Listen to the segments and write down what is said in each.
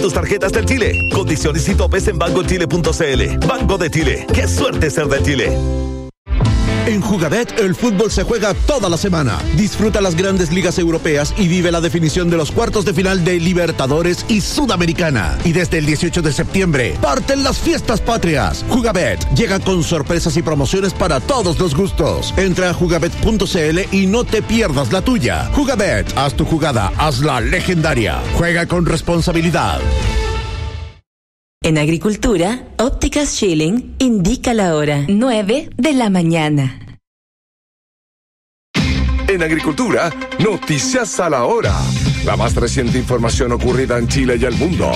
tus tarjetas del Chile. Condiciones y topes en bancochile.cl. Banco de Chile. ¡Qué suerte ser de Chile! En Jugabet, el fútbol se juega toda la semana. Disfruta las grandes ligas europeas y vive la definición de los cuartos de final de Libertadores y Sudamericana. Y desde el 18 de septiembre, parten las fiestas patrias. Jugabet llega con sorpresas y promociones para todos los gustos. Entra a jugabet.cl y no te pierdas la tuya. Jugabet, haz tu jugada, hazla legendaria. Juega con responsabilidad. En Agricultura, Ópticas Schilling indica la hora 9 de la mañana. En Agricultura, noticias a la hora. La más reciente información ocurrida en Chile y el mundo.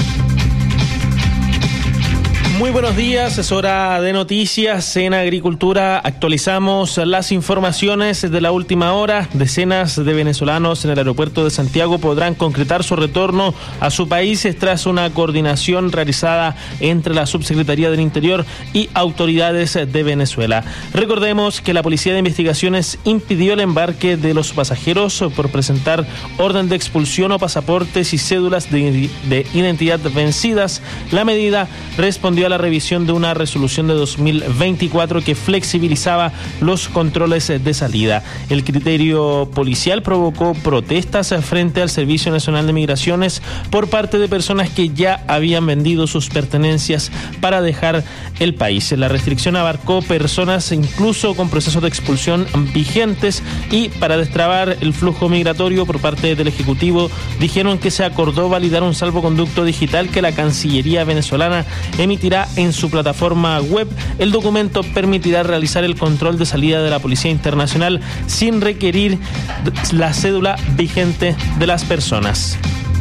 Muy buenos días, es hora de noticias en Agricultura. Actualizamos las informaciones de la última hora. Decenas de venezolanos en el aeropuerto de Santiago podrán concretar su retorno a su país tras una coordinación realizada entre la Subsecretaría del Interior y autoridades de Venezuela. Recordemos que la Policía de Investigaciones impidió el embarque de los pasajeros por presentar orden de expulsión o pasaportes y cédulas de identidad vencidas. La medida respondió a la revisión de una resolución de 2024 que flexibilizaba los controles de salida. El criterio policial provocó protestas frente al Servicio Nacional de Migraciones por parte de personas que ya habían vendido sus pertenencias para dejar el país. La restricción abarcó personas incluso con procesos de expulsión vigentes y para destrabar el flujo migratorio por parte del Ejecutivo dijeron que se acordó validar un salvoconducto digital que la Cancillería venezolana emitirá en su plataforma web. El documento permitirá realizar el control de salida de la Policía Internacional sin requerir la cédula vigente de las personas.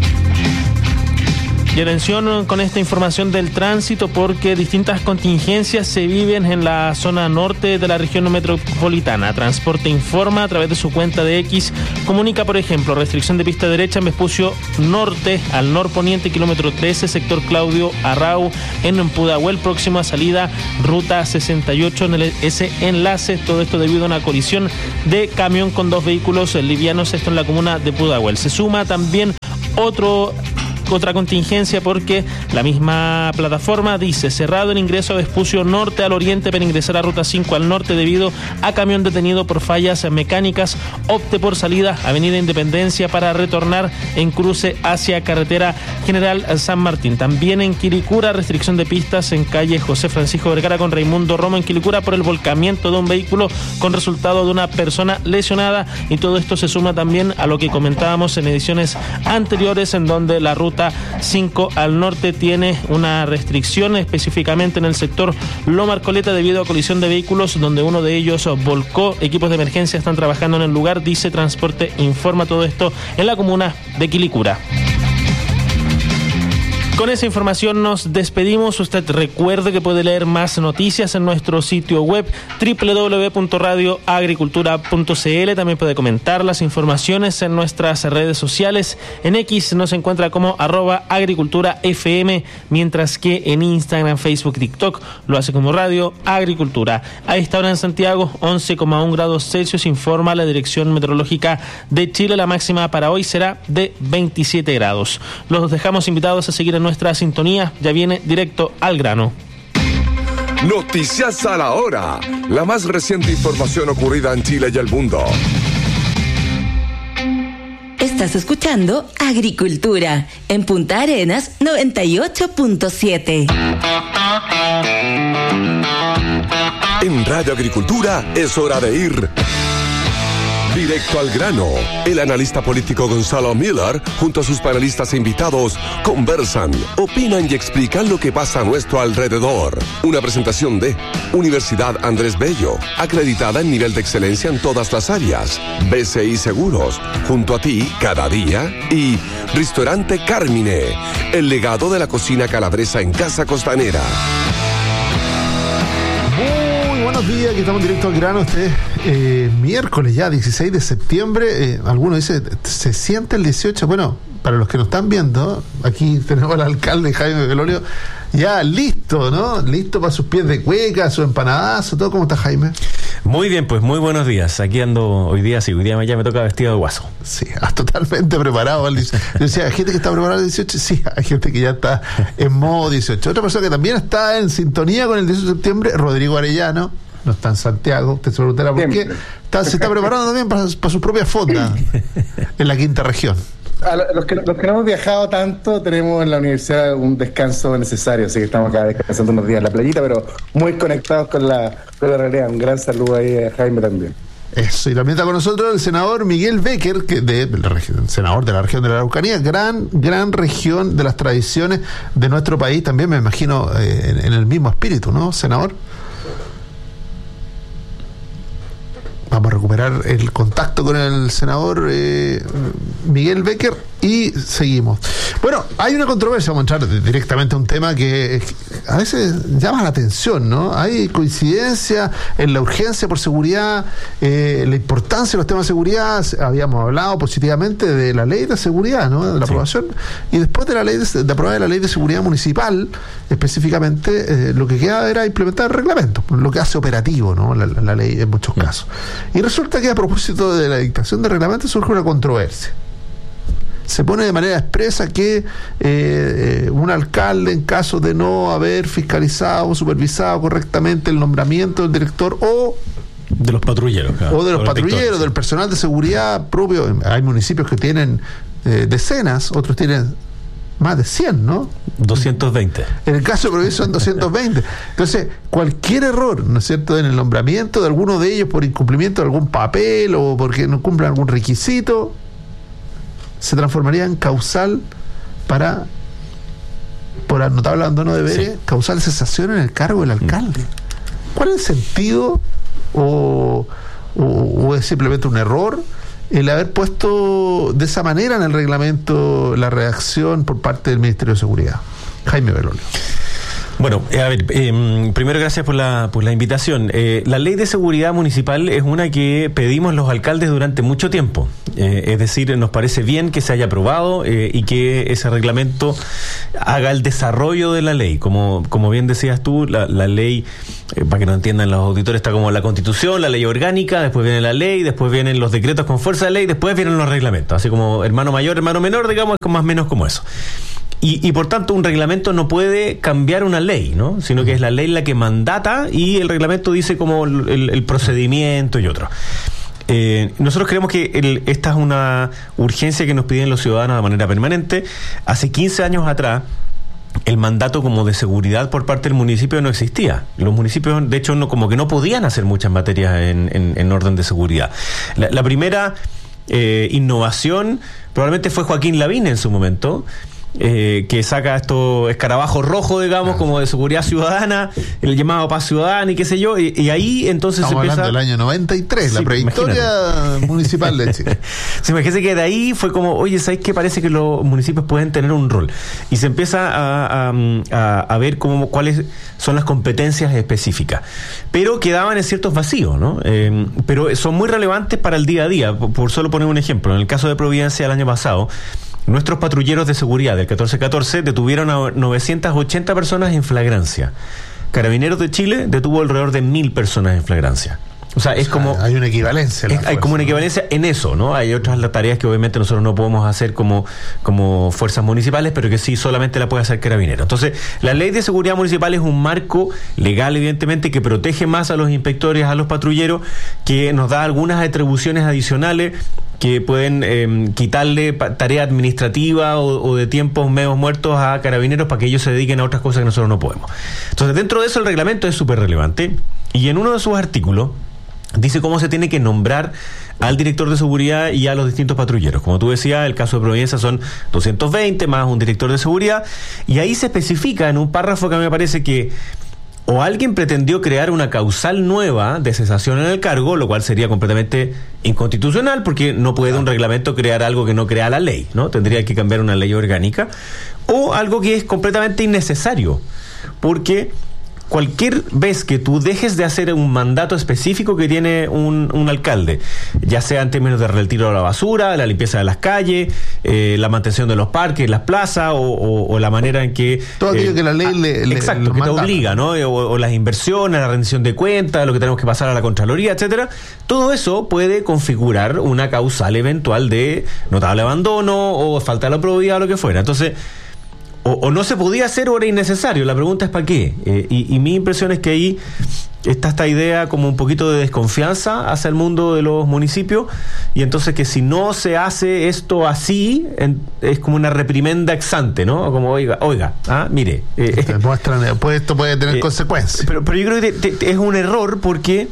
Y atención con esta información del tránsito porque distintas contingencias se viven en la zona norte de la región metropolitana. Transporte informa a través de su cuenta de X. Comunica, por ejemplo, restricción de pista derecha en Vespucio Norte al norponiente, kilómetro 13, sector Claudio Arrau, en Pudahuel, próximo a salida, ruta 68 en ese enlace. Todo esto debido a una colisión de camión con dos vehículos livianos, esto en la comuna de Pudahuel. Se suma también otra contingencia porque la misma plataforma dice cerrado el ingreso a Vespucio Norte al oriente para ingresar a Ruta 5 al norte debido a camión detenido por fallas mecánicas. Opte por salida Avenida Independencia para retornar en cruce hacia Carretera General San Martín. También en Quilicura, restricción de pistas en calle José Francisco Vergara con Raimundo Romo en Quilicura por el volcamiento de un vehículo con resultado de una persona lesionada, y todo esto se suma también a lo que comentábamos en ediciones anteriores en donde la ruta 5 al norte tiene una restricción específicamente en el sector Loma Arcoleta debido a colisión de vehículos donde uno de ellos volcó. Equipos de emergencia están trabajando en el lugar, dice Transporte informa. Todo esto en la comuna de Quilicura. Con esa información nos despedimos. Usted recuerde que puede leer más noticias en nuestro sitio web www.radioagricultura.cl. También puede comentar las informaciones en nuestras redes sociales. En X nos encuentra como @agriculturafm, mientras que en Instagram, Facebook, TikTok lo hace como Radio Agricultura. A esta hora en Santiago, 11,1 grados Celsius, informa la Dirección Meteorológica de Chile. La máxima para hoy será de 27 grados. Los dejamos invitados a seguir en nuestra sintonía. Ya viene directo al grano. Noticias a la hora. La más reciente información ocurrida en Chile y el mundo. Estás escuchando Agricultura en Punta Arenas 98.7. En Radio Agricultura es hora de ir directo al grano. El analista político Gonzalo Miller, junto a sus panelistas e invitados, conversan, opinan y explican lo que pasa a nuestro alrededor. Una presentación de Universidad Andrés Bello, acreditada en nivel de excelencia en todas las áreas. BCI Seguros, junto a ti cada día. Y Restaurante Carmine, el legado de la cocina calabresa en Casa Costanera. Buenos días, aquí estamos directo al grano. Miércoles ya, 16 de septiembre. Algunos dicen, se siente el 18. Bueno, para los que nos están viendo, aquí tenemos al alcalde Jaime Velorio, ya listo, ¿no? Listo para sus pies de cueca, su empanadazo, todo. ¿Cómo está, Jaime? Muy bien, pues muy buenos días. Aquí ando hoy día ya me toca vestido de guaso. Sí, totalmente preparado. Yo decía, hay gente que está preparada al 18. Sí, hay gente que ya está en modo 18. Otra persona que también está en sintonía con el 18 de septiembre, Rodrigo Arellano. No está en Santiago. Usted se preguntará por qué. Se está preparando también para su propia fonda en la quinta región. A los que no hemos viajado tanto, tenemos en la universidad un descanso necesario, así que estamos acá descansando unos días en la playita, pero muy conectados con la realidad. Un gran saludo ahí a Jaime también. Eso, y también está con nosotros el senador Miguel Becker, senador de la región de la Araucanía, gran región de las tradiciones de nuestro país, también me imagino en el mismo espíritu, ¿no, senador? Vamos a recuperar el contacto con el senador Miguel Becker y seguimos. Bueno, hay una controversia, vamos a entrar directamente a un tema que a veces llama la atención, ¿no? Hay coincidencia en la urgencia por seguridad, la importancia de los temas de seguridad. Habíamos hablado positivamente de la ley de seguridad, ¿no? De la aprobación, y después de la ley de aprobar la ley de seguridad municipal, específicamente, lo que queda era implementar el reglamento, lo que hace operativo, ¿no? La ley en muchos casos. Y resulta que a propósito de la dictación de reglamento surge una controversia. Se pone de manera expresa que un alcalde, en caso de no haber fiscalizado o supervisado correctamente el nombramiento del director o de los patrulleros, claro, o de los patrulleros, del personal de seguridad propio, hay municipios que tienen decenas, otros tienen más de 100, ¿no? 220. En el caso de Providencia son 220. Entonces, cualquier error, ¿no es cierto?, en el nombramiento de alguno de ellos por incumplimiento de algún papel o porque no cumplan algún requisito, se transformaría en causal por notable abandono de deberes, sí, causal cesación en el cargo del alcalde. ¿Cuál es el sentido o es simplemente un error el haber puesto de esa manera en el reglamento la redacción por parte del Ministerio de Seguridad? Jaime Belolio. Bueno, a ver, primero gracias por la invitación. La ley de seguridad municipal es una que pedimos los alcaldes durante mucho tiempo. Es decir, nos parece bien que se haya aprobado y que ese reglamento haga el desarrollo de la ley. Como bien decías tú, la ley, para que no entiendan los auditores, está como la Constitución, la ley orgánica, después viene la ley, después vienen los decretos con fuerza de ley, después vienen los reglamentos. Así como hermano mayor, hermano menor, digamos, es más o menos como eso. Y por tanto un reglamento no puede cambiar una ley, ¿no? Sino que es la ley la que mandata y el reglamento dice como el procedimiento y otro. Nosotros creemos que esta es una urgencia que nos piden los ciudadanos de manera permanente. Hace 15 años atrás el mandato como de seguridad por parte del municipio no existía. Los municipios, de hecho, como que no podían hacer muchas materias en orden de seguridad. La primera innovación probablemente fue Joaquín Lavín en su momento, que saca estos escarabajos rojos, digamos, como de seguridad ciudadana, el llamado paz ciudadana y qué sé yo, y ahí entonces estamos hablando del año 93, sí, la prehistoria municipal de Chile. Se imagínese que de ahí fue como, oye, ¿sabes qué? Parece que los municipios pueden tener un rol, y se empieza a ver cuáles son las competencias específicas, pero quedaban en ciertos vacíos, ¿no? Pero son muy relevantes para el día a día. Por solo poner un ejemplo, en el caso de Providencia el año pasado, nuestros patrulleros de seguridad del 1414 detuvieron a 980 personas en flagrancia. Carabineros de Chile detuvo alrededor de 1.000 personas en flagrancia. O sea, es como... Hay una equivalencia. Hay como una equivalencia en eso, ¿no? Hay otras tareas que obviamente nosotros no podemos hacer como fuerzas municipales, pero que sí solamente la puede hacer Carabineros. Entonces, la ley de seguridad municipal es un marco legal, evidentemente, que protege más a los inspectores, a los patrulleros, que nos da algunas atribuciones adicionales que pueden quitarle tarea administrativa o de tiempos medios muertos a Carabineros para que ellos se dediquen a otras cosas que nosotros no podemos. Entonces, dentro de eso el reglamento es súper relevante, y en uno de sus artículos dice cómo se tiene que nombrar al director de seguridad y a los distintos patrulleros. Como tú decías, el caso de Providencia son 220 más un director de seguridad, y ahí se especifica en un párrafo que a mí me parece que o alguien pretendió crear una causal nueva de cesación en el cargo, lo cual sería completamente inconstitucional, porque no puede un reglamento crear algo que no crea la ley, ¿no? Tendría que cambiar una ley orgánica, o algo que es completamente innecesario, porque cualquier vez que tú dejes de hacer un mandato específico que tiene un alcalde, ya sea en términos de retiro de la basura, la limpieza de las calles, la mantención de los parques, las plazas, o la manera en que... Todo aquello que la ley le exacto, que te obliga, ¿no? O las inversiones, la rendición de cuentas, lo que tenemos que pasar a la Contraloría, etcétera. Todo eso puede configurar una causal eventual de notable abandono o falta de la probidad o lo que fuera. Entonces, o no se podía hacer o era innecesario. La pregunta es ¿para qué? Y mi impresión es que ahí está esta idea como un poquito de desconfianza hacia el mundo de los municipios, y entonces que si no se hace esto así, es como una reprimenda ex ante, ¿no? Como oiga, mire. Muestran, pues esto puede tener consecuencias. Pero yo creo que es un error porque...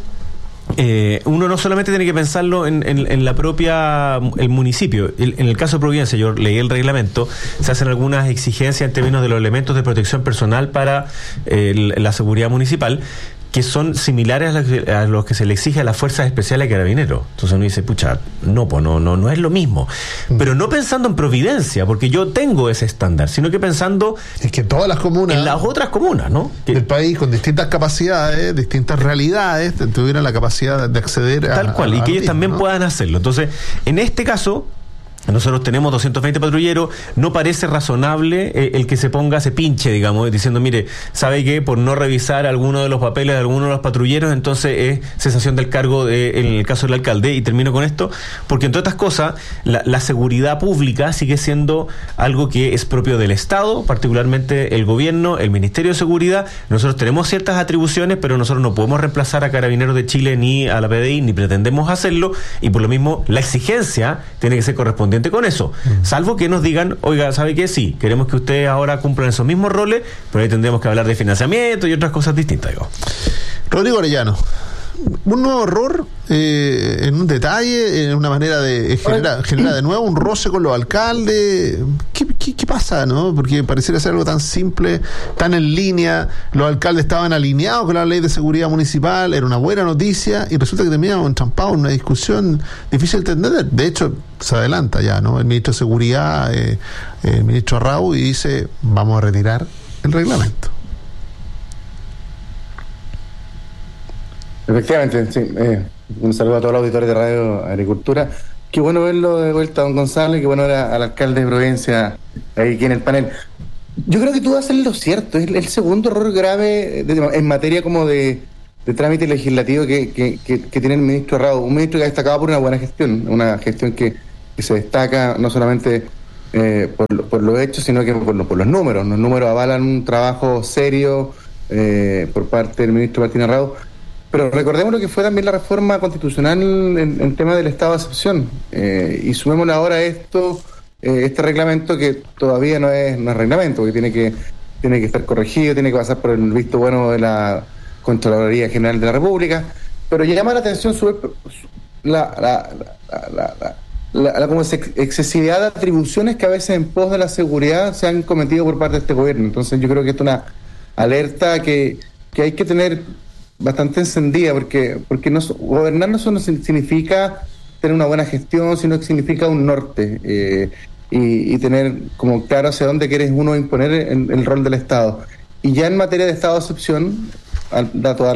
uno no solamente tiene que pensarlo en la propia el municipio. En el caso de Providencia, yo leí el reglamento, se hacen algunas exigencias en términos de los elementos de protección personal para la seguridad municipal, que son similares a los que se le exige a las fuerzas especiales de Carabineros. Entonces uno dice, pucha, no es lo mismo. Pero no pensando en Providencia, porque yo tengo ese estándar, sino que pensando... Es que todas las comunas... En las otras comunas, ¿no? Del país, con distintas capacidades, distintas realidades, tuvieran la capacidad de acceder a... Tal cual, y que ellos también puedan hacerlo. Entonces, en este caso... Nosotros tenemos 220 patrulleros, no parece razonable el que se pinche, digamos, diciendo, mire, ¿sabe qué? Por no revisar alguno de los papeles de alguno de los patrulleros, entonces es cesación del cargo en el caso del alcalde. Y termino con esto, porque entre otras cosas, la seguridad pública sigue siendo algo que es propio del Estado, particularmente el gobierno, el Ministerio de Seguridad. Nosotros tenemos ciertas atribuciones, pero nosotros no podemos reemplazar a Carabineros de Chile ni a la PDI, ni pretendemos hacerlo, y por lo mismo la exigencia tiene que ser correspondiente con eso, salvo que nos digan, oiga, ¿sabe qué? Sí, queremos que ustedes ahora cumplan esos mismos roles, pero ahí tendremos que hablar de financiamiento y otras cosas distintas, digo. Rodrigo Arellano, un nuevo error en un detalle, en una manera de genera de nuevo un roce con los alcaldes. ¿Qué pasa, no? Porque pareciera ser algo tan simple, tan en línea. Los alcaldes estaban alineados con la ley de seguridad municipal, era una buena noticia, y resulta que terminamos entrampados en una discusión difícil de entender. De hecho, se adelanta ya, ¿no? El ministro de Seguridad, el ministro Arrau, y dice, vamos a retirar el reglamento. Efectivamente, sí. Un saludo a todos los auditores de Radio Agricultura. Qué bueno verlo de vuelta, don Gonzalo, y qué bueno ver al alcalde de Providencia ahí aquí en el panel. Yo creo que tú haces lo cierto, es el segundo error grave en materia como de trámite legislativo que tiene el ministro Arrau, un ministro que ha destacado por una buena gestión, que se destaca no solamente por lo hecho, sino que por los números. Los números avalan un trabajo serio por parte del ministro Martín Arrau. Pero recordemos lo que fue también la reforma constitucional en tema del estado de excepción, y sumémosle ahora este reglamento que todavía no es reglamento, porque tiene que estar corregido, tiene que pasar por el visto bueno de la Contraloría General de la República, pero llama la atención la como excesividad de atribuciones que a veces en pos de la seguridad se han cometido por parte de este gobierno. Entonces yo creo que esto es una alerta que hay que tener bastante encendida, porque gobernar no solo significa tener una buena gestión, sino que significa un norte, y tener como claro hacia dónde quieres uno imponer el rol del Estado. Y ya en materia de estado de excepción da toda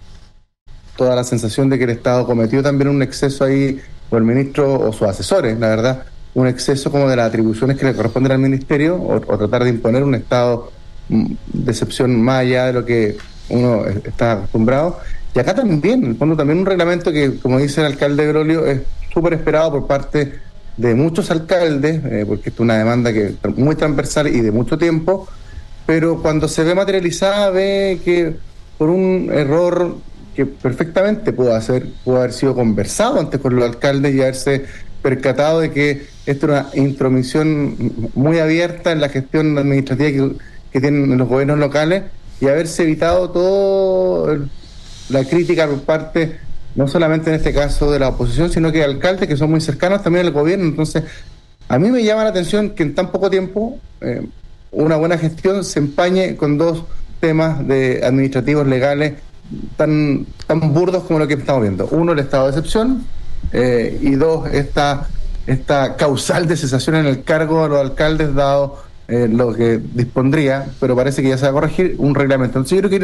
la sensación de que el Estado cometió también un exceso ahí, o el ministro o sus asesores, la verdad, un exceso como de las atribuciones que le corresponden al ministerio, o tratar de imponer un estado de excepción más allá de lo que uno está acostumbrado. Y acá también, en el fondo, también un reglamento que, como dice el alcalde Brolio, es súper esperado por parte de muchos alcaldes, porque esto es una demanda que es muy transversal y de mucho tiempo, pero cuando se ve materializada, ve que por un error que perfectamente pudo haber sido conversado antes con los alcaldes y haberse percatado de que esto era una intromisión muy abierta en la gestión administrativa que tienen los gobiernos locales, y haberse evitado toda la crítica por parte, no solamente en este caso de la oposición, sino que de alcaldes que son muy cercanos también al gobierno. Entonces, a mí me llama la atención que en tan poco tiempo una buena gestión se empañe con dos temas de administrativos legales tan burdos como lo que estamos viendo. Uno, el estado de excepción, y dos, esta causal de cesación en el cargo de los alcaldes dado lo que dispondría, pero parece que ya se va a corregir un reglamento. Entonces yo creo que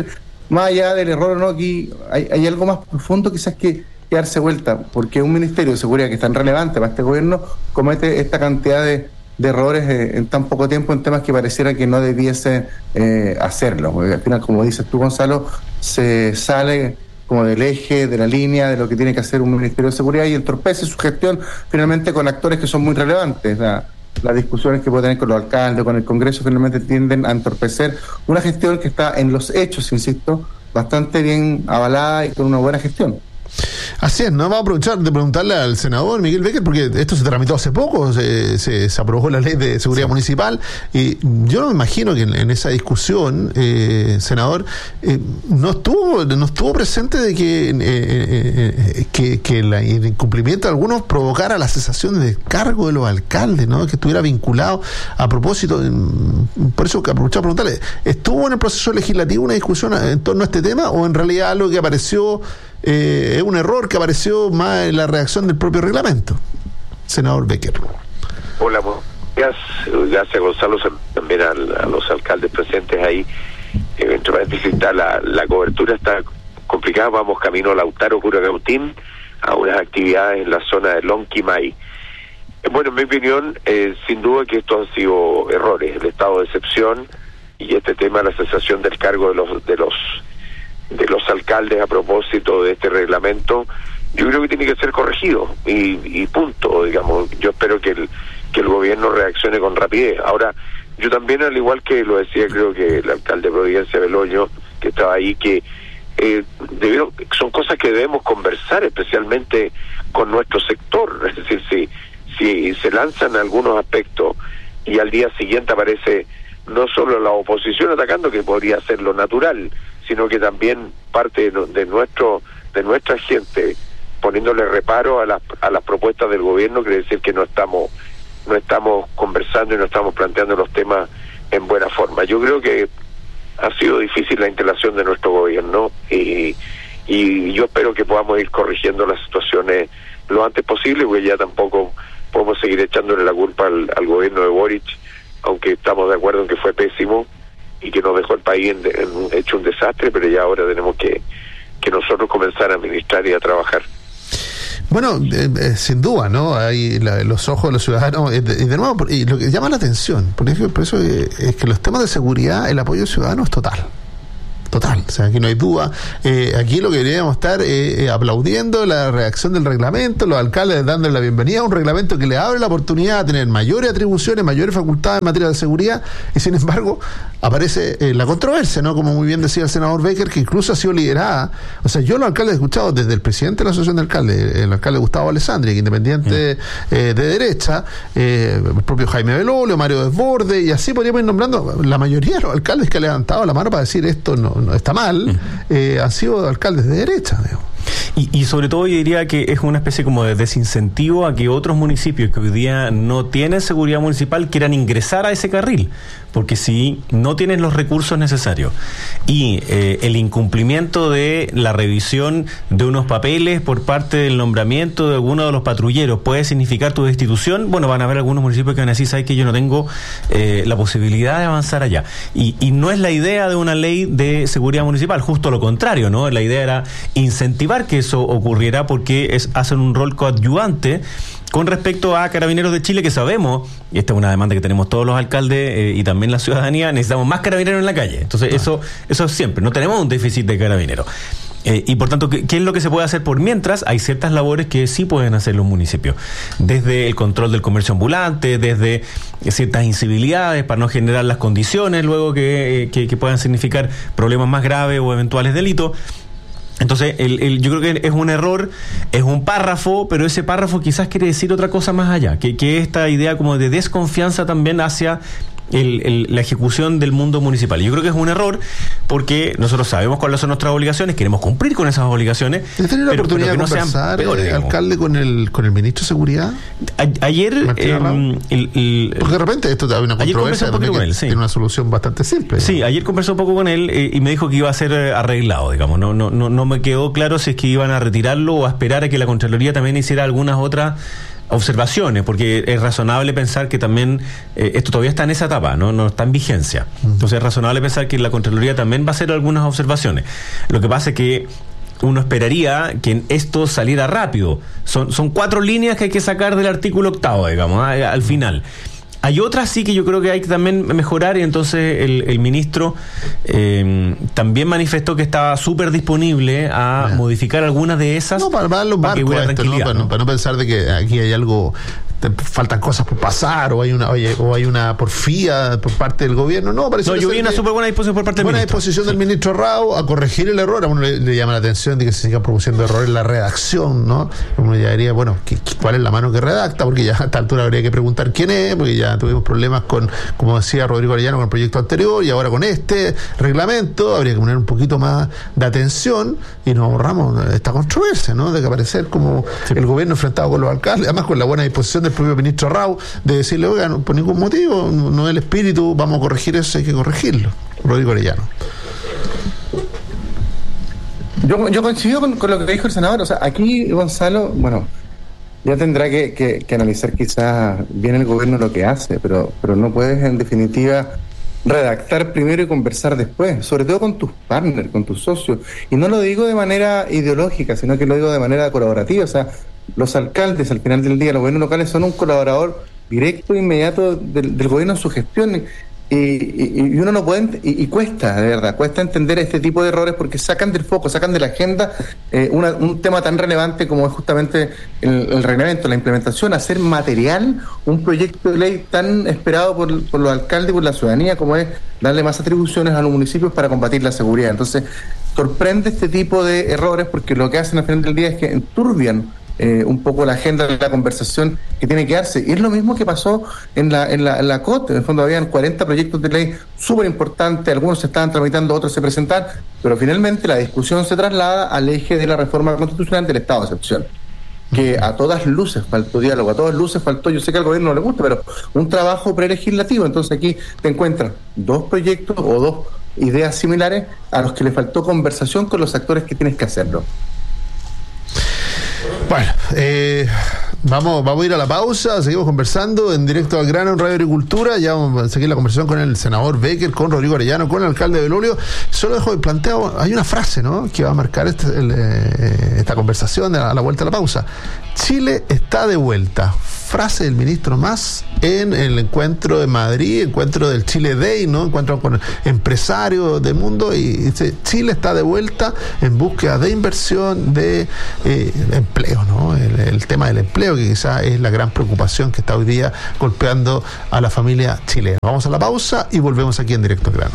más allá del error o no, aquí hay algo más profundo quizás que darse vuelta, porque un Ministerio de Seguridad que es tan relevante para este gobierno comete esta cantidad de errores en tan poco tiempo en temas que pareciera que no debiese hacerlo. Porque al final, como dices tú, Gonzalo, se sale como del eje, de la línea, de lo que tiene que hacer un Ministerio de Seguridad y entorpece su gestión finalmente con actores que son muy relevantes. Las discusiones que puede tener con los alcaldes, con el Congreso, finalmente tienden a entorpecer una gestión que está en los hechos, insisto, bastante bien avalada y con una buena gestión. Así es, ¿no? Vamos a aprovechar de preguntarle al senador Miguel Becker, porque esto se tramitó hace poco, se aprobó la ley de seguridad municipal, y yo no me imagino que en esa discusión, senador, no estuvo presente de que el incumplimiento de algunos provocara la cesación del cargo de los alcaldes, ¿no? Que estuviera vinculado a propósito, por eso que aprovechar de preguntarle, ¿estuvo en el proceso legislativo una discusión en torno a este tema, o en realidad algo que apareció es un error que apareció más en la redacción del propio reglamento? Senador Becker. Hola, gracias Gonzalo, también a los alcaldes presentes ahí. Entre paréntesis, la cobertura está complicada. Vamos camino a Lautaro Curacautín, a unas actividades en la zona de Lonquimay. Bueno, en mi opinión, sin duda que estos han sido errores, el estado de excepción y este tema de la cesación del cargo de los alcaldes a propósito de este reglamento, yo creo que tiene que ser corregido y punto, digamos. Yo espero que el gobierno reaccione con rapidez. Ahora, yo también, al igual que lo decía, creo que el alcalde de Providencia, Beloño, que estaba ahí, que son cosas que debemos conversar, especialmente con nuestro sector. Es decir, si se lanzan algunos aspectos y al día siguiente aparece no solo la oposición atacando, que podría ser lo natural, sino que también parte de nuestra gente poniéndole reparo a las propuestas del gobierno, quiere decir que no estamos conversando y no estamos planteando los temas en buena forma. Yo creo que ha sido difícil la instalación de nuestro gobierno y yo espero que podamos ir corrigiendo las situaciones lo antes posible, porque ya tampoco podemos seguir echándole la culpa al gobierno de Boric, aunque estamos de acuerdo en que fue pésimo y que nos dejó el país hecho un desastre, pero ya ahora tenemos que nosotros comenzar a administrar y a trabajar. Bueno, sin duda, ¿no? Hay los ojos de los ciudadanos, y de nuevo, y lo que llama la atención, por eso es que los temas de seguridad, el apoyo ciudadano es total, o sea, aquí no hay duda. Aquí lo que deberíamos estar aplaudiendo la reacción del reglamento, los alcaldes dándole la bienvenida a un reglamento que le abre la oportunidad de tener mayores atribuciones, mayores facultades en materia de seguridad, y sin embargo aparece la controversia, ¿no? Como muy bien decía el senador Becker, que incluso ha sido liderada. O sea, yo los alcaldes he escuchado desde el presidente de la Asociación de Alcaldes, el alcalde Gustavo Alessandri, que independiente de derecha, el propio Jaime Belolio, Mario Desbordes, y así podríamos ir nombrando la mayoría de los alcaldes que han levantado la mano para decir esto no está mal, han sido alcaldes de derecha, digamos. Y sobre todo yo diría que es una especie como de desincentivo a que otros municipios que hoy día no tienen seguridad municipal quieran ingresar a ese carril, porque si no tienen los recursos necesarios y el incumplimiento de la revisión de unos papeles por parte del nombramiento de alguno de los patrulleros puede significar tu destitución, bueno, van a haber algunos municipios que van a decir, ¿sabes que yo no tengo la posibilidad de avanzar allá? Y no es la idea de una ley de seguridad municipal, justo lo contrario, ¿no? La idea era incentivar que eso ocurriera, porque hacen un rol coadyuvante con respecto a Carabineros de Chile, que sabemos, y esta es una demanda que tenemos todos los alcaldes y también la ciudadanía, necesitamos más carabineros en la calle. Entonces eso es siempre, no tenemos un déficit de carabineros. Y por tanto, ¿qué es lo que se puede hacer por mientras? Hay ciertas labores que sí pueden hacer los municipios, desde el control del comercio ambulante, desde ciertas incivilidades para no generar las condiciones luego que puedan significar problemas más graves o eventuales delitos. Entonces, yo creo que es un error, es un párrafo, pero ese párrafo quizás quiere decir otra cosa más allá, que esta idea como de desconfianza también hacia la ejecución del mundo municipal. Yo creo que es un error porque nosotros sabemos cuáles son nuestras obligaciones, queremos cumplir con esas obligaciones. ¿Has tenido la oportunidad de conversar, alcalde, con el ministro de Seguridad? Ayer, porque de repente esto da una controversia con él, tiene una solución bastante simple. Sí, ayer conversé un poco con él y me dijo que iba a ser arreglado, digamos. No me quedó claro si es que iban a retirarlo o a esperar a que la Contraloría también hiciera algunas otras observaciones, porque es razonable pensar que también esto todavía está en esa etapa, no está en vigencia. Entonces es razonable pensar que la Contraloría también va a hacer algunas observaciones. Lo que pasa es que uno esperaría que esto saliera rápido. Son 4 líneas que hay que sacar del artículo 8, digamos, al final. Hay otras sí que yo creo que hay que también mejorar, y entonces el ministro también manifestó que estaba súper disponible a modificar algunas de esas. No, para darle un marco que hubiera a esto, tranquilidad, ¿no? Para no pensar de que aquí hay algo, faltan cosas por pasar, o hay una porfía por parte del gobierno. No, yo vi una súper buena disposición por parte del ministro. Buena disposición del ministro Rao a corregir el error. A uno le llama la atención de que se sigan produciendo errores en la redacción, ¿no? Uno ya diría, bueno, ¿cuál es la mano que redacta? Porque ya a esta altura habría que preguntar quién es, porque ya tuvimos problemas con, como decía Rodrigo Arellano, con el proyecto anterior, y ahora con este reglamento habría que poner un poquito más de atención y nos ahorramos esta controversia, ¿no? De que aparecer como el gobierno enfrentado con los alcaldes, además con la buena disposición del propio ministro Rao de decirle, oiga, por ningún motivo, no es el espíritu, vamos a corregir eso, hay que corregirlo. Rodrigo Arellano. Yo coincido con lo que dijo el senador. O sea, aquí Gonzalo, bueno, ya tendrá que analizar quizás bien el gobierno lo que hace, pero no puedes en definitiva redactar primero y conversar después, sobre todo con tus partners, con tus socios. Y no lo digo de manera ideológica, sino que lo digo de manera colaborativa. O sea, los alcaldes al final del día, los gobiernos locales son un colaborador directo e inmediato del gobierno en su gestión. Y uno no puede, y cuesta, de verdad, cuesta entender este tipo de errores porque sacan del foco, sacan de la agenda un tema tan relevante como es justamente el reglamento, la implementación, hacer material un proyecto de ley tan esperado por los alcaldes y por la ciudadanía como es darle más atribuciones a los municipios para combatir la seguridad. Entonces, sorprende este tipo de errores porque lo que hacen al final del día es que enturbian un poco la agenda de la conversación que tiene que darse. Y es lo mismo que pasó en la COT. En el fondo habían 40 proyectos de ley súper importantes, algunos se estaban tramitando, otros se presentan, pero finalmente la discusión se traslada al eje de la reforma constitucional del estado de excepción, que a todas luces faltó diálogo, a todas luces faltó, yo sé que al gobierno no le gusta, pero un trabajo prelegislativo. Entonces aquí te encuentras 2 proyectos o 2 ideas similares a los que le faltó conversación con los actores que tienes que hacerlo. Bueno, vamos a ir a la pausa, seguimos conversando en Directo al Grano en Radio Agricultura. Ya vamos a seguir la conversación con el senador Becker, con Rodrigo Arellano, con el alcalde de Belolio. Solo dejo planteado, hay una frase, ¿no?, que va a marcar esta conversación a la vuelta a la pausa. Chile está de vuelta. Frase del ministro Mas en el encuentro de Madrid, encuentro del Chile Day, ¿no?, encuentro con empresarios del mundo, y dice, Chile está de vuelta en búsqueda de inversión, de empleo, ¿no? El tema del empleo, que quizás es la gran preocupación que está hoy día golpeando a la familia chilena. Vamos a la pausa y volvemos aquí en Directo al Grano.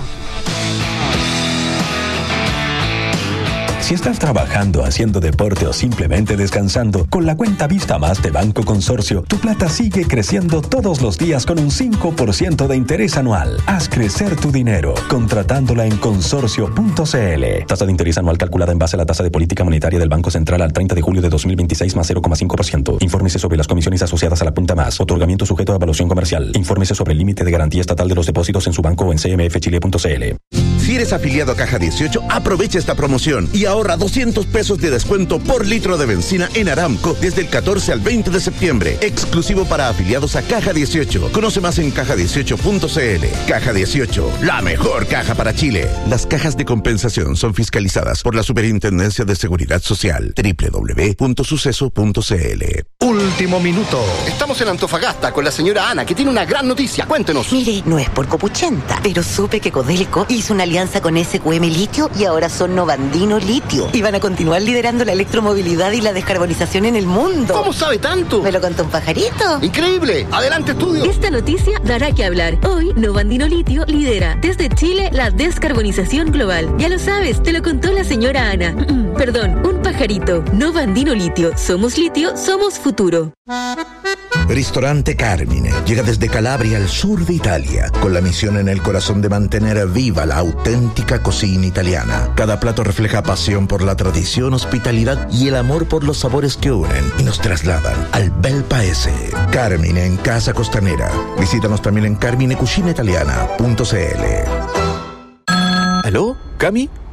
Si estás trabajando, haciendo deporte o simplemente descansando, con la cuenta Vista Más de Banco Consorcio, tu plata sigue creciendo todos los días con un 5% de interés anual. Haz crecer tu dinero contratándola en consorcio.cl. Tasa de interés anual calculada en base a la tasa de política monetaria del Banco Central al 30 de julio de 2026 más 0,5%. Infórmese sobre las comisiones asociadas a la cuenta Más. Otorgamiento sujeto a evaluación comercial. Infórmese sobre el límite de garantía estatal de los depósitos en su banco o en cmfchile.cl. Si eres afiliado a Caja 18, aprovecha esta promoción y ahorra 200 pesos de descuento por litro de benzina en Aramco desde el 14 al 20 de septiembre. Exclusivo para afiliados a Caja 18. Conoce más en caja18.cl. Caja 18, la mejor caja para Chile. Las cajas de compensación son fiscalizadas por la Superintendencia de Seguridad Social. www.suceso.cl. Último minuto. Estamos en Antofagasta con la señora Ana, que tiene una gran noticia. Cuéntenos. Mire, no es por copuchenta, pero supe que Codelco hizo una alianza con SQM Litio y ahora son Novandino Litio. Y van a continuar liderando la electromovilidad y la descarbonización en el mundo. ¿Cómo sabe tanto? ¿Me lo contó un pajarito? ¡Increíble! ¡Adelante, estudio! Esta noticia dará que hablar. Hoy, Novandino Litio lidera desde Chile la descarbonización global. Ya lo sabes, te lo contó la señora Ana. Perdón, un pajarito. Novandino Litio. Somos litio, somos futuro. Ristorante Carmine llega desde Calabria al sur de Italia con la misión en el corazón de mantener viva la auténtica cocina italiana. Cada plato refleja pasión por la tradición, hospitalidad y el amor por los sabores que unen y nos trasladan al bel paese. Carmine en Casa Costanera. Visítanos también en carminecucinaitaliana.cl. ¿Aló? ¿Cami?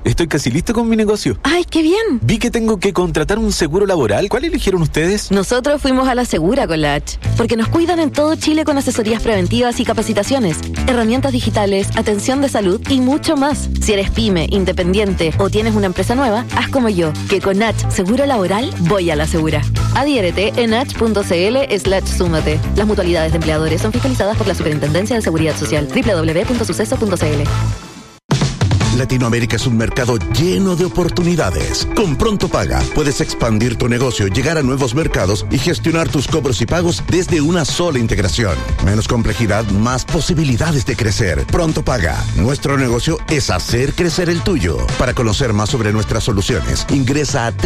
estoy casi listo con mi negocio. ¡Ay, qué bien! Vi que tengo que contratar un seguro laboral. ¿Cuál eligieron ustedes? Nosotros fuimos a la Segura con la H, porque nos cuidan en todo Chile con asesorías preventivas y capacitaciones, herramientas digitales, atención de salud y mucho más. Si eres pyme, independiente o tienes una empresa nueva, haz como yo, que con H Seguro Laboral voy a la Segura. Adhiérete en h.cl/súmate. Las mutualidades de empleadores son fiscalizadas por la Superintendencia de Seguridad Social. www.suceso.cl. Latinoamérica es un mercado lleno de oportunidades. Con Pronto Paga puedes expandir tu negocio, llegar a nuevos mercados y gestionar tus cobros y pagos desde una sola integración. Menos complejidad, más posibilidades de crecer. Pronto Paga. Nuestro negocio es hacer crecer el tuyo. Para conocer más sobre nuestras soluciones, ingresa a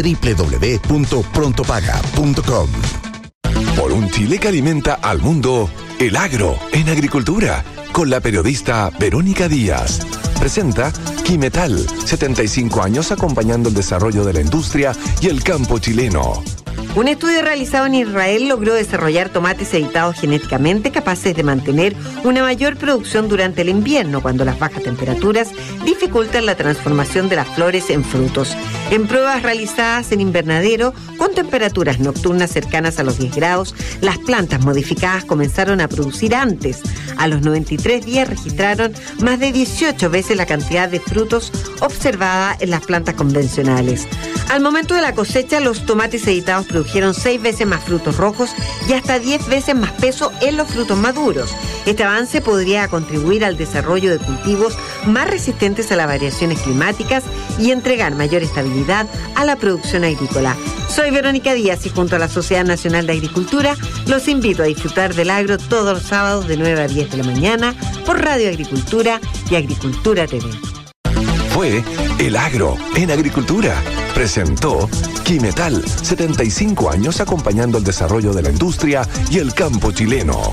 www.prontopaga.com. Por un Chile que alimenta al mundo, el agro en agricultura, con la periodista Verónica Díaz. Presenta Quimetal, 75 años acompañando el desarrollo de la industria y el campo chileno. Un estudio realizado en Israel logró desarrollar tomates editados genéticamente capaces de mantener una mayor producción durante el invierno, cuando las bajas temperaturas dificultan la transformación de las flores en frutos. En pruebas realizadas en invernadero, con temperaturas nocturnas cercanas a los 10 grados, las plantas modificadas comenzaron a producir antes. A los 93 días registraron más de 18 veces la cantidad de frutos observada en las plantas convencionales. Al momento de la cosecha, los tomates editados produjeron 6 veces más frutos rojos y hasta 10 veces más peso en los frutos maduros. Este avance podría contribuir al desarrollo de cultivos más resistentes a las variaciones climáticas y entregar mayor estabilidad a la producción agrícola. Soy Verónica Díaz y junto a la Sociedad Nacional de Agricultura los invito a disfrutar del agro todos los sábados de 9 a 10 de la mañana por Radio Agricultura y Agricultura TV. Fue El Agro en Agricultura. Presentó Quimetal, 75 años acompañando el desarrollo de la industria y el campo chileno.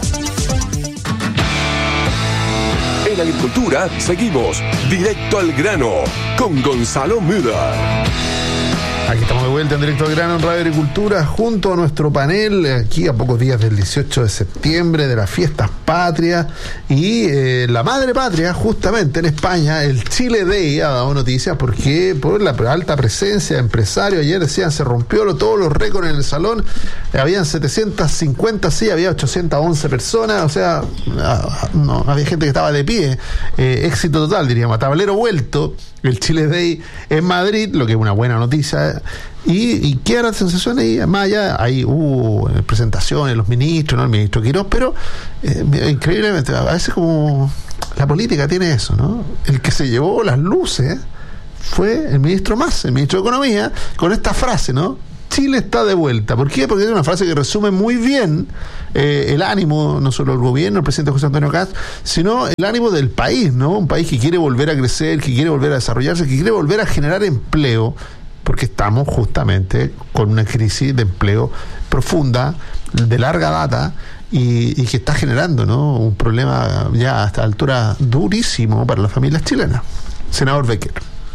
En Agricultura seguimos directo al grano con Gonzalo Müller. Aquí estamos de vuelta en Directo al Grano en Radio Agricultura junto a nuestro panel, aquí a pocos días del 18 de septiembre, de las fiestas patrias y la madre patria, justamente en España, el Chile Day ha dado noticias porque por la alta presencia de empresarios, ayer decían se rompió todos los récords en el salón, habían 750, sí, había 811 personas, o sea, no, había gente que estaba de pie, éxito total, diríamos, a tablero vuelto, el Chile Day en Madrid, lo que es una buena noticia. Y qué era la sensación ahí, más allá, ahí hubo presentaciones, los ministros, ¿no? El ministro Quirós, pero increíblemente, a veces como la política tiene eso, ¿no? El que se llevó las luces fue el ministro Mas, el ministro de Economía, con esta frase, ¿no? Chile está de vuelta. ¿Por qué? Porque es una frase que resume muy bien el ánimo, no solo del gobierno, el presidente José Antonio Kast, sino el ánimo del país, ¿no? Un país que quiere volver a crecer, que quiere volver a desarrollarse, que quiere volver a generar empleo, porque estamos justamente con una crisis de empleo profunda, de larga data, y que está generando, ¿no? Un problema ya a esta altura durísimo para las familias chilenas. Senador Becker.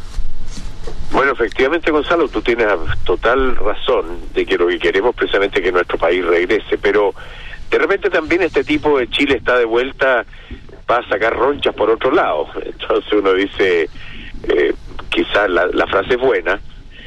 Bueno, efectivamente, Gonzalo, tú tienes total razón de que lo que queremos precisamente es que nuestro país regrese, pero de repente también este tipo de Chile está de vuelta, va a sacar ronchas por otro lado. Entonces uno dice, quizás la frase es buena,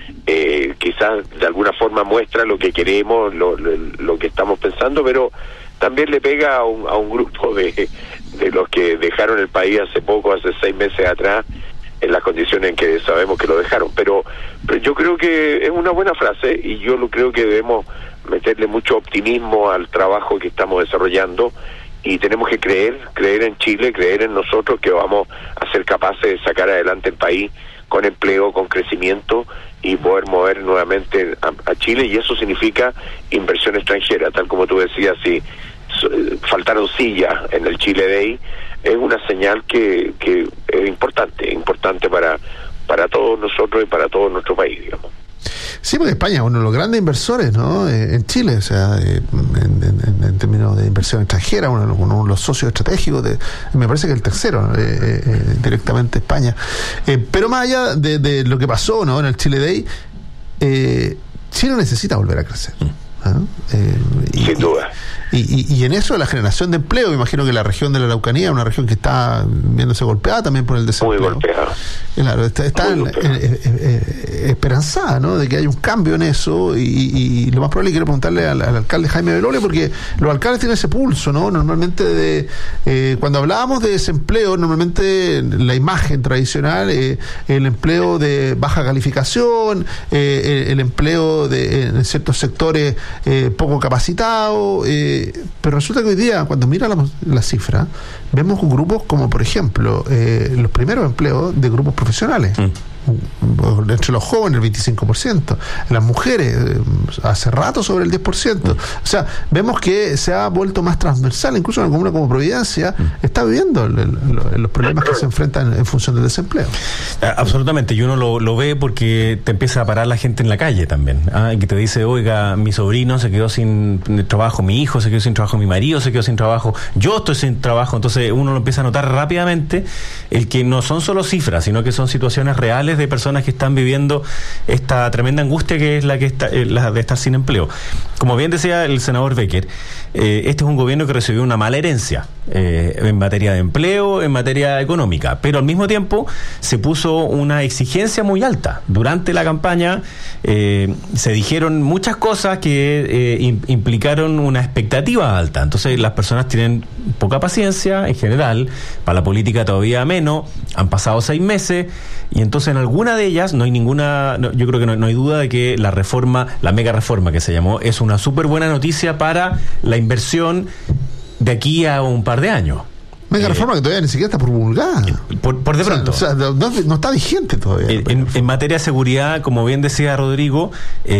quizás de alguna forma muestra lo que queremos, lo que estamos pensando, pero también le pega a un grupo de los que dejaron el país hace poco, hace 6 meses atrás, en las condiciones en que sabemos que lo dejaron, pero yo creo que es una buena frase y yo creo que debemos meterle mucho optimismo al trabajo que estamos desarrollando y tenemos que creer en Chile, creer en nosotros que vamos a ser capaces de sacar adelante el país con empleo, con crecimiento y poder mover nuevamente a Chile, y eso significa inversión extranjera, tal como tú decías. Si faltaron sillas en el Chile Day, es una señal que es importante para todos nosotros y para todo nuestro país, digamos. Sí, porque España es uno de los grandes inversores, ¿no? En Chile, o sea, en términos de inversión extranjera, uno de los socios estratégicos, me parece que el tercero, directamente España. Pero más allá de lo que pasó, ¿no? En el Chile Day, Chile necesita volver a crecer. Sin duda. Y en eso la generación de empleo, me imagino que la región de la Araucanía es una región que está viéndose golpeada también por el desempleo. Muy golpeada. Claro, está esperanzada, ¿no?, de que haya un cambio en eso, y lo más probable, quiero preguntarle al alcalde Jaime Belole, porque los alcaldes tienen ese pulso, ¿no? Normalmente cuando hablábamos de desempleo, normalmente la imagen tradicional, el empleo de baja calificación, el empleo en ciertos sectores poco capacitados, pero resulta que hoy día, cuando mira la cifra, vemos grupos como, por ejemplo, los primeros empleos de grupos profesionales. Entre los jóvenes el 25%, las mujeres hace rato sobre el 10%. O sea, vemos que se ha vuelto más transversal, incluso en una comuna como Providencia está viviendo los problemas que se enfrentan en función del desempleo. Absolutamente, y uno lo ve porque te empieza a parar la gente en la calle también, y que te dice, oiga, mi sobrino se quedó sin trabajo, mi hijo se quedó sin trabajo, mi marido se quedó sin trabajo, yo estoy sin trabajo. Entonces uno lo empieza a notar rápidamente, el que no son solo cifras, sino que son situaciones reales de personas que están viviendo esta tremenda angustia que es la de estar sin empleo. Como bien decía el senador Becker, este es un gobierno que recibió una mala herencia en materia de empleo, en materia económica, pero al mismo tiempo se puso una exigencia muy alta. Durante la campaña se dijeron muchas cosas que implicaron una expectativa alta. Entonces las personas tienen poca paciencia en general, para la política todavía menos. Han pasado 6 meses y entonces en alguna de ellas no hay ninguna, yo creo que no hay duda de que la mega reforma que se llamó, es una súper buena noticia para la inversión de aquí a un par de años. Mega reforma que todavía ni siquiera está promulgada. Por de pronto. O sea, no está vigente todavía. En materia de seguridad, como bien decía Rodrigo,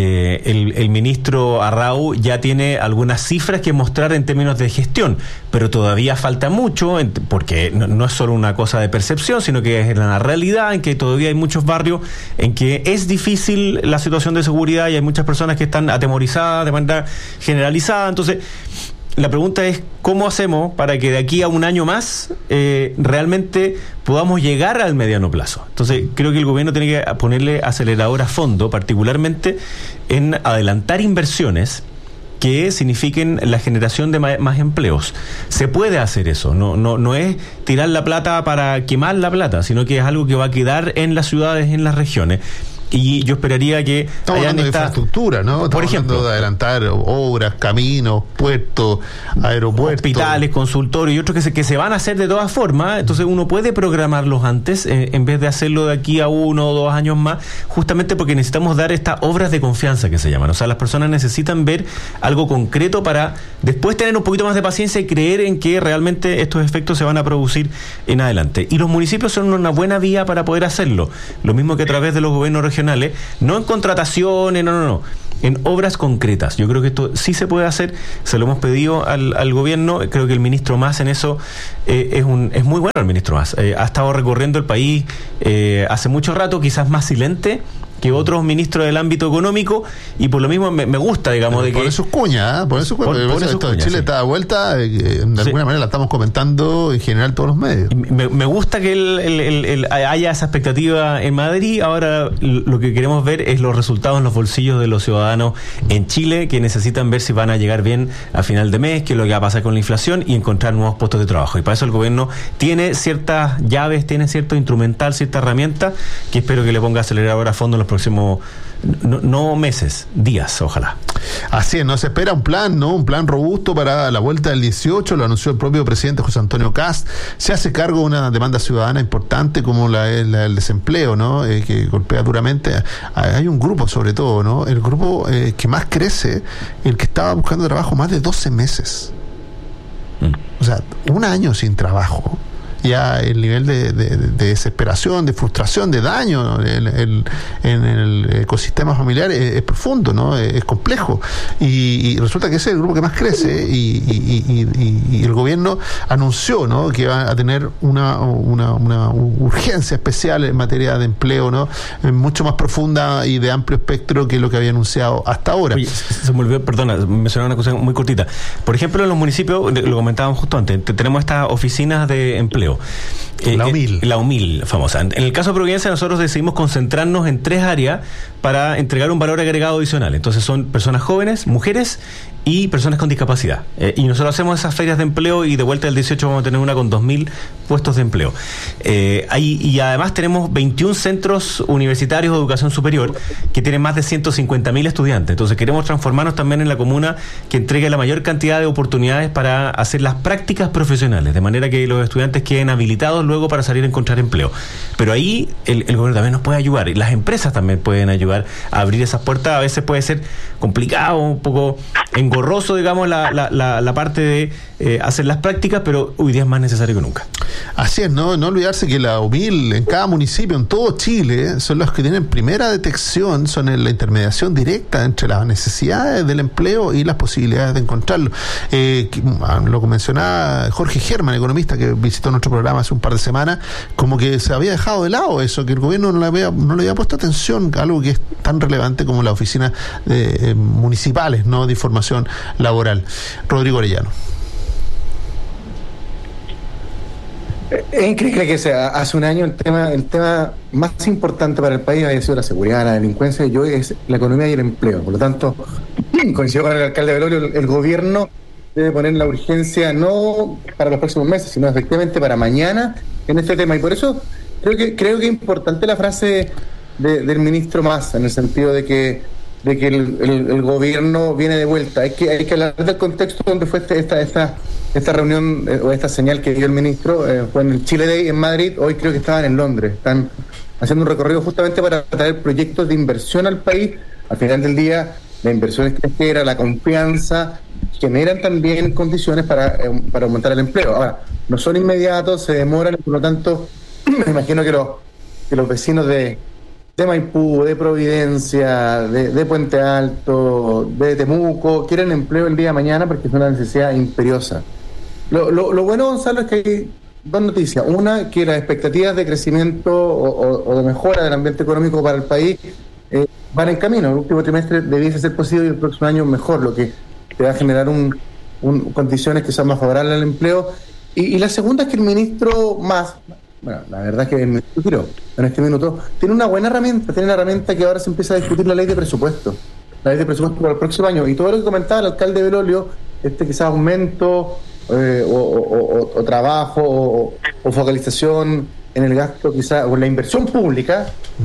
el ministro Arrau ya tiene algunas cifras que mostrar en términos de gestión, pero todavía falta mucho, porque no es solo una cosa de percepción, sino que es la realidad en que todavía hay muchos barrios en que es difícil la situación de seguridad y hay muchas personas que están atemorizadas de manera generalizada. Entonces, la pregunta es, ¿cómo hacemos para que de aquí a un año más realmente podamos llegar al mediano plazo? Entonces, creo que el gobierno tiene que ponerle acelerador a fondo, particularmente en adelantar inversiones que signifiquen la generación de más empleos. Se puede hacer eso, no es tirar la plata para quemar la plata, sino que es algo que va a quedar en las ciudades, en las regiones. Y yo esperaría que estamos hablando de infraestructura, ¿no? Estamos, por ejemplo, de adelantar obras, caminos, puertos, aeropuertos, hospitales, consultorios y otros que se van a hacer de todas formas. Entonces uno puede programarlos antes en vez de hacerlo de aquí a 1 o 2 años más, justamente porque necesitamos dar estas obras de confianza que se llaman. O sea, las personas necesitan ver algo concreto para después tener un poquito más de paciencia y creer en que realmente estos efectos se van a producir en adelante. Y los municipios son una buena vía para poder hacerlo. Lo mismo que a través de los gobiernos regionales, no en contrataciones, no, en obras concretas. Yo creo que esto sí se puede hacer, se lo hemos pedido al gobierno. Creo que el ministro Mas en eso es muy bueno. El ministro Mas ha estado recorriendo el país hace mucho rato, quizás más silente que otros ministros del ámbito económico, y por lo mismo me gusta, digamos, de que pone sus cuñas, Chile está de vuelta, de alguna manera la estamos comentando en general todos los medios. Me gusta que haya esa expectativa en Madrid. Ahora lo que queremos ver es los resultados en los bolsillos de los ciudadanos en Chile, que necesitan ver si van a llegar bien a final de mes, qué es lo que va a pasar con la inflación y encontrar nuevos puestos de trabajo. Y para eso el gobierno tiene ciertas llaves, tiene cierto instrumental, cierta herramienta, que espero que le ponga acelerador a fondo en los próximos, no meses, días, ojalá. Así es, nos espera un plan, ¿no? Un plan robusto para la vuelta del 18, lo anunció el propio presidente José Antonio Kast. Se hace cargo de una demanda ciudadana importante como la del desempleo, ¿no? Que golpea duramente. Hay un grupo, sobre todo, ¿no? El grupo que más crece, el que estaba buscando trabajo más de 12 meses. O sea, 1 año sin trabajo. Ya el nivel de desesperación, de frustración, de daño en el ecosistema familiar es profundo, ¿no? Es complejo. Y resulta que ese es el grupo que más crece y el gobierno anunció, ¿no?, que va a tener una urgencia especial en materia de empleo, ¿no?, mucho más profunda y de amplio espectro que lo que había anunciado hasta ahora. Oye, se me olvidó, perdona, mencionar una cosa muy cortita. Por ejemplo, en los municipios, lo comentábamos justo antes, tenemos estas oficinas de empleo. empleo. La UMIL famosa. En el caso de Providencia, nosotros decidimos concentrarnos en 3 áreas para entregar un valor agregado adicional. Entonces son personas jóvenes, mujeres y personas con discapacidad. Y nosotros hacemos esas ferias de empleo y de vuelta del 18 vamos a tener una con 2.000 puestos de empleo. Y además tenemos 21 centros universitarios de educación superior que tienen más de 150.000 estudiantes. Entonces queremos transformarnos también en la comuna que entregue la mayor cantidad de oportunidades para hacer las prácticas profesionales, de manera que los estudiantes queden habilitados luego para salir a encontrar empleo. Pero ahí el gobierno también nos puede ayudar y las empresas también pueden ayudar a abrir esas puertas. A veces puede ser complicado, un poco engorroso, digamos, la parte de hacer las prácticas, pero hoy día es más necesario que nunca. Así es, no olvidarse que la UMIL en cada municipio, en todo Chile, son los que tienen primera detección, son en la intermediación directa entre las necesidades del empleo y las posibilidades de encontrarlo. Lo que mencionaba Jorge Germán, economista, que visitó nuestro programa hace un par de semanas, como que se había dejado de lado eso, que el gobierno no le había puesto atención a algo que es tan relevante como las oficinas municipales, ¿no?, de información laboral. Rodrigo Arellano. Es increíble que hace un año el tema más importante para el país había sido la seguridad, la delincuencia, y hoy es la economía y el empleo. Por lo tanto, coincido con el alcalde Belolio, el gobierno debe poner la urgencia no para los próximos meses, sino efectivamente para mañana en este tema. Y por eso creo que es importante la frase del ministro Mas, en el sentido de que el gobierno viene de vuelta. Hay que hablar del contexto donde fue esta reunión o esta señal que dio el ministro. Fue en el Chile Day en Madrid. Hoy creo que estaban en Londres. Están haciendo un recorrido justamente para traer proyectos de inversión al país. Al final del día, la inversión extranjera, la confianza, generan también condiciones para aumentar el empleo. Ahora, no son inmediatos, se demoran, por lo tanto, me imagino que los vecinos de Maipú, de Providencia, de Puente Alto, de Temuco, quieren empleo el día de mañana porque es una necesidad imperiosa. Lo bueno, Gonzalo, es que hay 2 noticias. Una, que las expectativas de crecimiento o de mejora del ambiente económico para el país van en camino. El último trimestre debiese ser posible y el próximo año mejor, lo que te va a generar condiciones que sean más favorables al empleo. Y la segunda es que el ministro Mas, bueno, la verdad es que el ministro Tiró, en este minuto, tiene una buena herramienta, que ahora se empieza a discutir la ley de presupuesto para el próximo año. Y todo lo que comentaba el alcalde Belolio, quizás aumento o trabajo o focalización en el gasto, quizás, o en la inversión pública,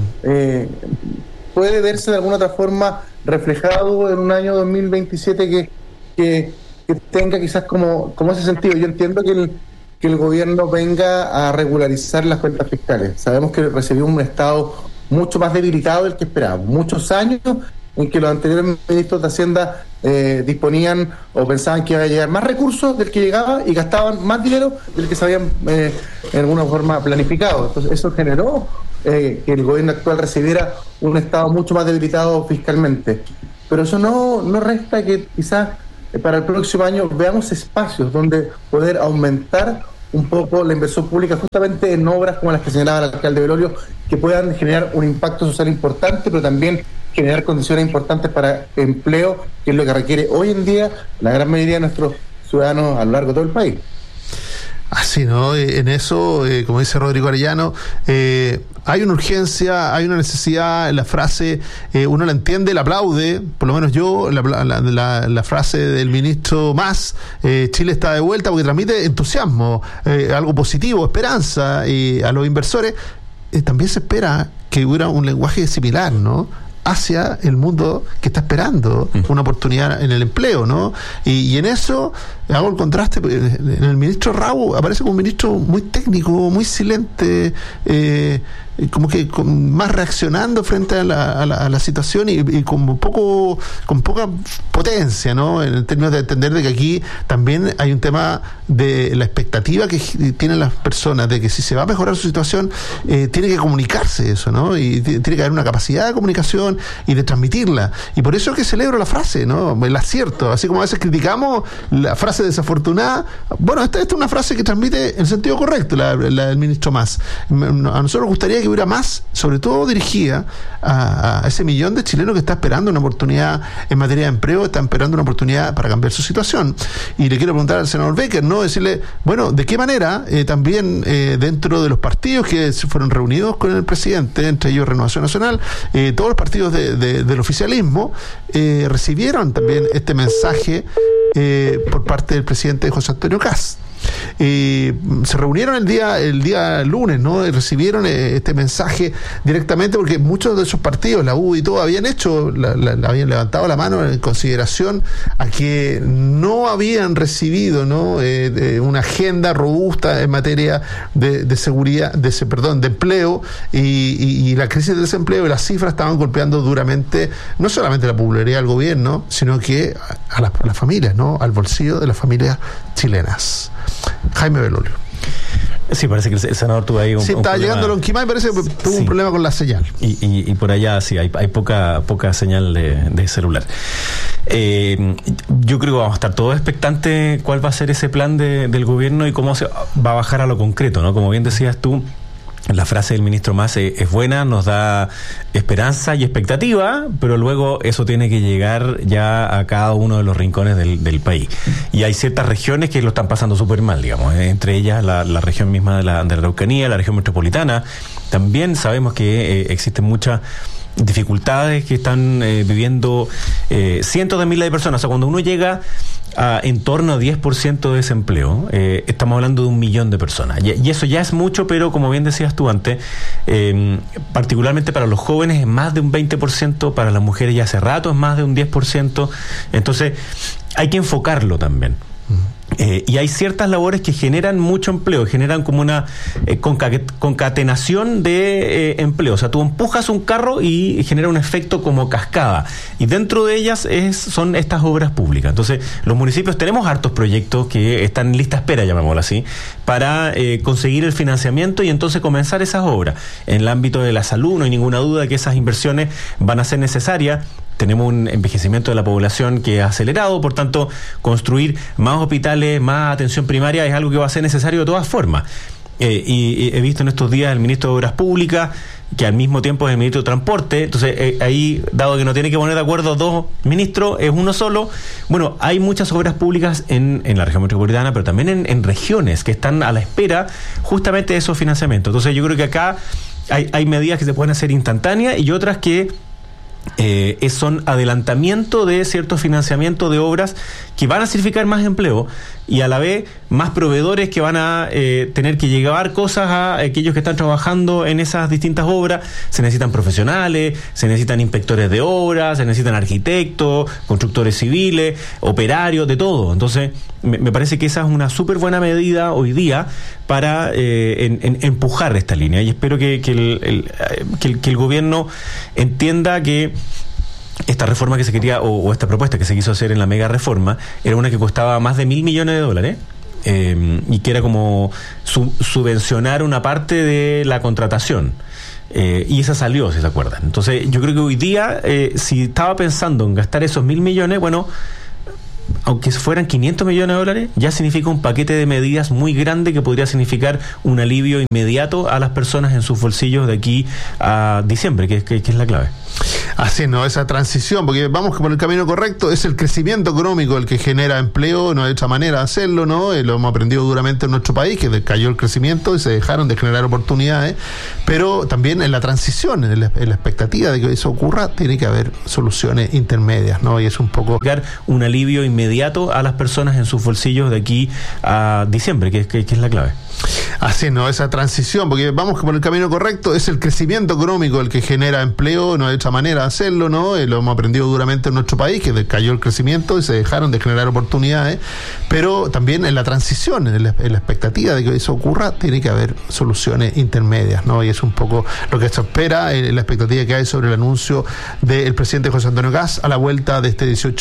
puede verse de alguna otra forma reflejado en un año 2027 que tenga quizás como ese sentido. Yo entiendo que el gobierno venga a regularizar las cuentas fiscales. Sabemos que recibió un Estado mucho más debilitado del que esperábamos. Muchos años en que los anteriores ministros de Hacienda disponían o pensaban que iba a llegar más recursos del que llegaba y gastaban más dinero del que se habían en alguna forma planificado. Entonces eso generó que el gobierno actual recibiera un Estado mucho más debilitado fiscalmente. Pero eso no resta que quizás para el próximo año veamos espacios donde poder aumentar un poco la inversión pública justamente en obras como las que señalaba el alcalde Belolio, que puedan generar un impacto social importante, pero también generar condiciones importantes para empleo, que es lo que requiere hoy en día la gran mayoría de nuestros ciudadanos a lo largo de todo el país. Así, ¿no? En eso, como dice Rodrigo Arellano, hay una urgencia, hay una necesidad. La frase, uno la entiende, la aplaude, por lo menos yo, la frase del ministro Mas, Chile está de vuelta, porque transmite entusiasmo, algo positivo, esperanza a los inversores. También se espera que hubiera un lenguaje similar, ¿no?, hacia el mundo que está esperando una oportunidad en el empleo, ¿no? Y en eso hago el contraste. En el ministro Raúl aparece como un ministro muy técnico, muy silente, como que más reaccionando frente a la situación y con poca potencia, ¿no?, en términos de entender de que aquí también hay un tema de la expectativa que tienen las personas de que si se va a mejorar su situación tiene que comunicarse eso, ¿no?, y tiene que haber una capacidad de comunicación y de transmitirla. Y por eso es que celebro la frase, ¿no?, el acierto. Así como a veces criticamos la frase frase desafortunada. Bueno, esta es una frase que transmite el sentido correcto, la del ministro Mas. A nosotros nos gustaría que hubiera más, sobre todo dirigida a ese millón de chilenos que está esperando una oportunidad en materia de empleo, está esperando una oportunidad para cambiar su situación. Y le quiero preguntar al senador Becker, ¿no? Decirle, bueno, ¿de qué manera también dentro de los partidos que se fueron reunidos con el presidente, entre ellos Renovación Nacional, todos los partidos del oficialismo recibieron también este mensaje por parte del presidente José Antonio Kast? Se reunieron el día lunes, ¿no? Y recibieron este mensaje directamente, porque muchos de esos partidos, la U y todo, habían habían levantado la mano en consideración a que no habían recibido, ¿no? Una agenda robusta en materia de seguridad, de empleo, y la crisis del desempleo y las cifras estaban golpeando duramente no solamente la popularidad del gobierno, sino que a las familias, ¿no? Al bolsillo de las familias chilenas. Jaime Belolio. Sí, parece que el senador tuvo ahí un está problema. Llegando a Lonquimay, parece que tuvo un problema con la señal. Y por allá sí, hay poca señal de celular. Yo creo que vamos a estar todos expectantes cuál va a ser ese plan del gobierno y cómo se va a bajar a lo concreto, ¿no? Como bien decías tú, la frase del ministro Mas es buena, nos da esperanza y expectativa, pero luego eso tiene que llegar ya a cada uno de los rincones del país. Y hay ciertas regiones que lo están pasando súper mal, digamos, entre ellas la región misma de la Araucanía, la región metropolitana. También sabemos que existen muchas dificultades que están viviendo cientos de miles de personas. O sea, cuando uno llega a en torno a 10% de desempleo, estamos hablando de 1 millón de personas. Y eso ya es mucho, pero como bien decías tú antes, particularmente para los jóvenes es más de un 20%, para las mujeres ya hace rato es más de un 10%. Entonces, hay que enfocarlo también. Y hay ciertas labores que generan mucho empleo, generan como una concatenación de empleo. O sea, tú empujas un carro y genera un efecto como cascada. Y dentro de ellas son estas obras públicas. Entonces, los municipios tenemos hartos proyectos que están en lista espera, llamémoslo así, para conseguir el financiamiento y entonces comenzar esas obras. En el ámbito de la salud no hay ninguna duda de que esas inversiones van a ser necesarias. Tenemos un envejecimiento de la población que ha acelerado, por tanto, construir más hospitales, más atención primaria es algo que va a ser necesario de todas formas. Y he visto en estos días el ministro de Obras Públicas, que al mismo tiempo es el ministro de Transporte, entonces ahí, dado que no tiene que poner de acuerdo dos ministros, es uno solo. Bueno, hay muchas obras públicas en la región metropolitana, pero también en regiones que están a la espera justamente de esos financiamientos. Entonces yo creo que acá hay medidas que se pueden hacer instantáneas y otras que son adelantamiento de cierto financiamiento de obras que van a significar más empleo y a la vez más proveedores que van a tener que llevar cosas a aquellos que están trabajando en esas distintas obras. Se necesitan profesionales, se necesitan inspectores de obras, se necesitan arquitectos, constructores civiles, operarios, de todo. Entonces me parece que esa es una súper buena medida hoy día para empujar esta línea, y espero que el gobierno entienda que esta reforma que se quería, o esta propuesta que se quiso hacer en la mega reforma, era una que costaba más de $1.000 millones, y que era como subvencionar una parte de la contratación. Y esa salió, si se acuerdan. Entonces yo creo que hoy día, si estaba pensando en gastar esos $1.000 millones, bueno, aunque fueran $500 millones, ya significa un paquete de medidas muy grande que podría significar un alivio inmediato a las personas en sus bolsillos de aquí a diciembre, que es la clave. Así, ¿no? Esa transición, porque vamos por el camino correcto, es el crecimiento económico el que genera empleo, no hay otra manera de hacerlo, ¿no? Lo hemos aprendido duramente en nuestro país, que cayó el crecimiento y se dejaron de generar oportunidades, pero también en la transición, en la expectativa de que eso ocurra, tiene que haber soluciones intermedias, ¿no? Y es un poco un alivio inmediato a las personas en sus bolsillos de aquí a diciembre, que es la clave. Así, ¿no? Esa transición, porque vamos por el camino correcto, es el crecimiento económico el que genera empleo, no hay otra manera de hacerlo, ¿no? Lo hemos aprendido duramente en nuestro país, que cayó el crecimiento y se dejaron de generar oportunidades, pero también en la transición, en la expectativa de que eso ocurra, tiene que haber soluciones intermedias, ¿no? Y es un poco lo que se espera, la expectativa que hay sobre el anuncio del presidente José Antonio Kast a la vuelta de este 18